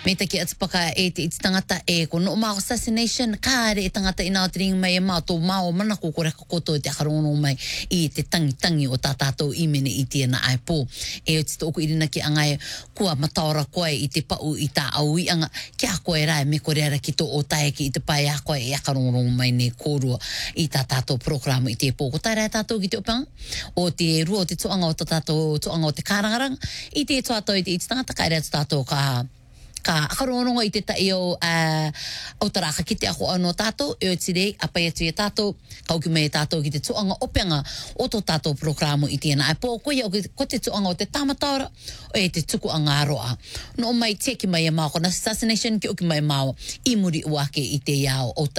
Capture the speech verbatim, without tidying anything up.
Me take ats paka e te iti tangata e ko no mao assassination kare e tangata ina o tring mai e mao tō mao mana ko kore koto te akarono mai i te tangi tangi o tātātou imene i tēnā ai pō. E o te tōku irina ki angai kua mataora koe i te pau i tā au i anga kia koe rai me kore ara ki tō o tae ki i te pai a koe e akarono mai ne kōrua i tā tātou programa i te pō. Ko tai rai tātou ki te opanga o te rua o te toanga o tā tātou toanga o te kārangarang i te toatou i te iti tangata kai rai tātou ka ka akarononga i te tai o uh, o taraka ki te ako anō tātou e o tirei apai atu e tātou kauki mai e tātou ki te toanga openga o tō tātou programo i tēnā ai pō koe au ko te toanga o te tamataora o e te tuku anga aroa no mai teki mai e mao kona assassination ki o ki mai mao i muri uake i te iao o